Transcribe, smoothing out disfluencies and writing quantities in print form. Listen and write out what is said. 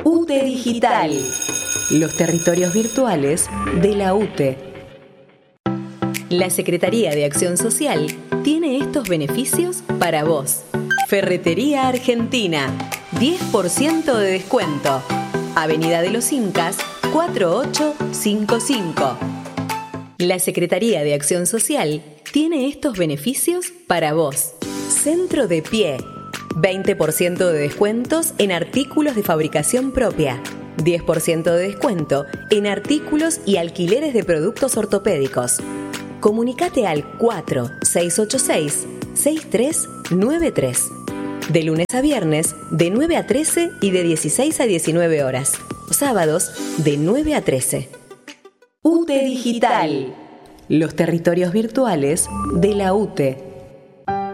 UTE Digital, los territorios virtuales de la UTE. La Secretaría de Acción Social tiene estos beneficios para vos. Ferretería Argentina, 10% de descuento. Avenida de los Incas, 4855. La Secretaría de Acción Social tiene estos beneficios para vos. Centro de Pie, 20% de descuentos en artículos de fabricación propia. 10% de descuento en artículos y alquileres de productos ortopédicos. Comunicate al 4686-6393. De lunes a viernes, de 9 a 13 y de 16 a 19 horas. Sábados, de 9 a 13. UTE Digital, los territorios virtuales de la UTE.